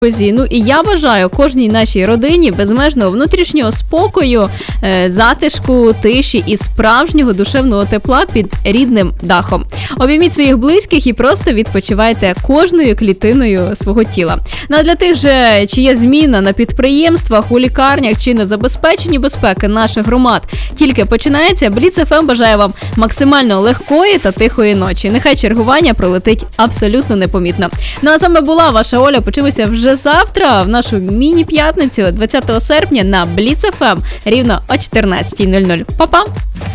Друзі, ну і я бажаю кожній нашій родині безмежного внутрішнього спокою, затишку, тиші і справжнього душевного тепла під рідним дахом. Обійміть своїх близьких і просто відпочивайте кожною клітиною свого тіла. Ну а для тих же, чия зміна на підприємствах, у лікарнях чи на забезпеченні безпеки наших громад тільки починається, Бліц ФМ бажає вам максимально легкої та тихої ночі. Нехай чергування пролетить абсолютно непомітно. Ну а з вами була ваша Оля. Почуємося вже завтра в нашу міні-п'ятницю 20 серпня на Бліц ФМ рівно о 14:00. Па-па!